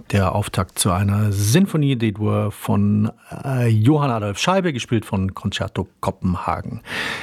Der Auftakt zu einer Sinfonie D-Dur von Johann Adolf Scheibe, gespielt von Concerto Kopenhagen.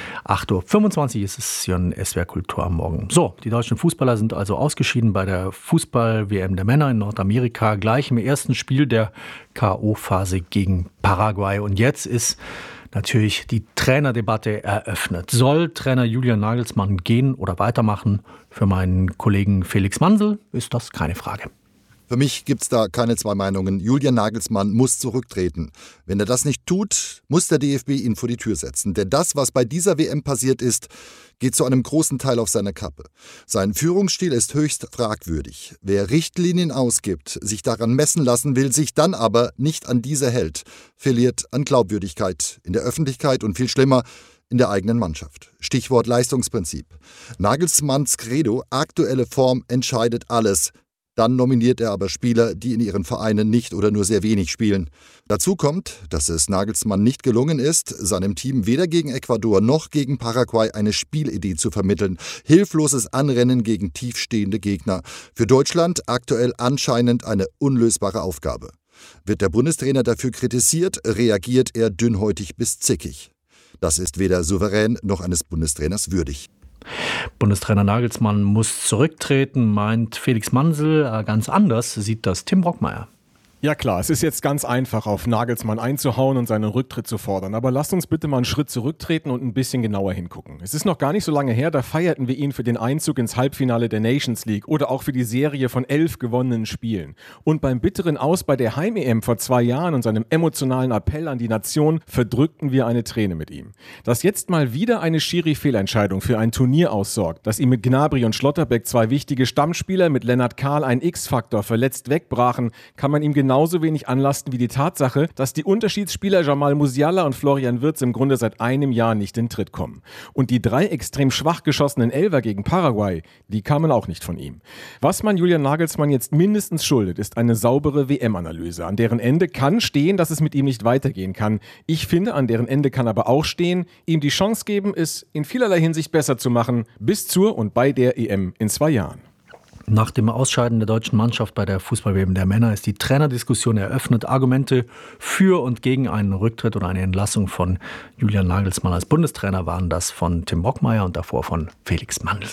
8.25 Uhr ist es hier in SWR Kultur am Morgen. So, die deutschen Fußballer sind also ausgeschieden bei der Fußball-WM der Männer in Nordamerika, gleich im ersten Spiel der K.O.-Phase gegen Paraguay. Und jetzt ist natürlich die Trainerdebatte eröffnet. Soll Trainer Julian Nagelsmann gehen oder weitermachen? Für meinen Kollegen Felix Mansel ist das keine Frage. Für mich gibt's da keine zwei Meinungen. Julian Nagelsmann muss zurücktreten. Wenn er das nicht tut, muss der DFB ihn vor die Tür setzen. Denn das, was bei dieser WM passiert ist, geht zu einem großen Teil auf seine Kappe. Sein Führungsstil ist höchst fragwürdig. Wer Richtlinien ausgibt, sich daran messen lassen will, sich dann aber nicht an diese hält, verliert an Glaubwürdigkeit in der Öffentlichkeit und viel schlimmer, in der eigenen Mannschaft. Stichwort Leistungsprinzip. Nagelsmanns Credo, aktuelle Form entscheidet alles. Dann nominiert er aber Spieler, die in ihren Vereinen nicht oder nur sehr wenig spielen. Dazu kommt, dass es Nagelsmann nicht gelungen ist, seinem Team weder gegen Ecuador noch gegen Paraguay eine Spielidee zu vermitteln. Hilfloses Anrennen gegen tiefstehende Gegner. Für Deutschland aktuell anscheinend eine unlösbare Aufgabe. Wird der Bundestrainer dafür kritisiert, reagiert er dünnhäutig bis zickig. Das ist weder souverän noch eines Bundestrainers würdig. Bundestrainer Nagelsmann muss zurücktreten, meint Felix Mansel. Ganz anders sieht das Tim Brockmeier. Ja klar, es ist jetzt ganz einfach, auf Nagelsmann einzuhauen und seinen Rücktritt zu fordern. Aber lasst uns bitte mal einen Schritt zurücktreten und ein bisschen genauer hingucken. Es ist noch gar nicht so lange her, da feierten wir ihn für den Einzug ins Halbfinale der Nations League oder auch für die Serie von 11 gewonnenen Spielen. Und beim bitteren Aus bei der Heim-EM vor 2 Jahren und seinem emotionalen Appell an die Nation verdrückten wir eine Träne mit ihm. Dass jetzt mal wieder eine Schiri-Fehlentscheidung für ein Turnier aussorgt, dass ihm mit Gnabry und Schlotterbeck 2 wichtige Stammspieler, mit Lennart Kahl ein X-Faktor verletzt wegbrachen, kann man ihm genauso wenig anlasten wie die Tatsache, dass die Unterschiedsspieler Jamal Musiala und Florian Wirtz im Grunde seit einem Jahr nicht in Tritt kommen. Und die 3 extrem schwach geschossenen Elfer gegen Paraguay, die kamen auch nicht von ihm. Was man Julian Nagelsmann jetzt mindestens schuldet, ist eine saubere WM-Analyse. An deren Ende kann stehen, dass es mit ihm nicht weitergehen kann. Ich finde, an deren Ende kann aber auch stehen, ihm die Chance geben, es in vielerlei Hinsicht besser zu machen, bis zur und bei der EM in 2 Jahren. Nach dem Ausscheiden der deutschen Mannschaft bei der Fußball-WM der Männer ist die Trainerdiskussion eröffnet. Argumente für und gegen einen Rücktritt oder eine Entlassung von Julian Nagelsmann als Bundestrainer waren das von Tim Brockmeier und davor von Felix Mansel.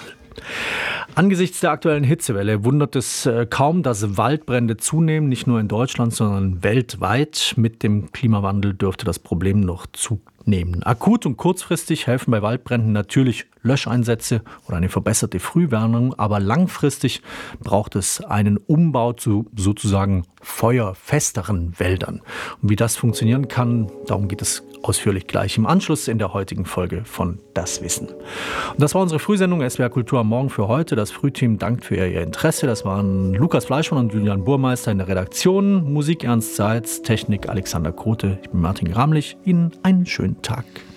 Angesichts der aktuellen Hitzewelle wundert es kaum, dass Waldbrände zunehmen, nicht nur in Deutschland, sondern weltweit. Mit dem Klimawandel dürfte das Problem noch zunehmen. Akut und kurzfristig helfen bei Waldbränden natürlich Löscheinsätze oder eine verbesserte Frühwarnung, aber langfristig braucht es einen Umbau zu sozusagen feuerfesteren Wäldern. Und wie das funktionieren kann, darum geht es ausführlich gleich im Anschluss in der heutigen Folge von Das Wissen. Und das war unsere Frühsendung SWR Kultur am Morgen für heute. Das Frühteam dankt für Ihr Interesse. Das waren Lukas Fleischmann und Julian Burmeister in der Redaktion, Musik Ernst Seitz, Technik Alexander Grote. Ich bin Martin Gramlich. Ihnen einen schönen Tag.